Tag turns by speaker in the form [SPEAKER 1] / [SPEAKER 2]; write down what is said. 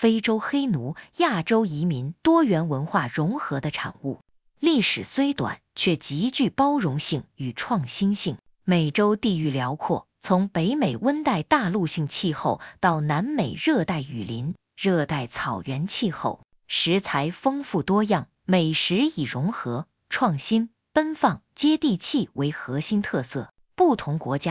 [SPEAKER 1] 非洲黑奴、亚洲移民多元文化融合的产物。历史虽短，却极具包容性与创新性。美洲地域辽阔，从北美温带大陆性气候到南美热带雨林、热带草原气候，食材丰富多样，美食以融合、创新、奔放、接地气为核心特色。不同国家